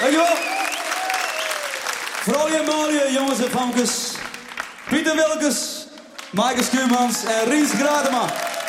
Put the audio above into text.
Dankjewel. Vooral je mooie jongens en famkes. Pieter Wilkes, Maaike Schuurmans en Ries Gradema.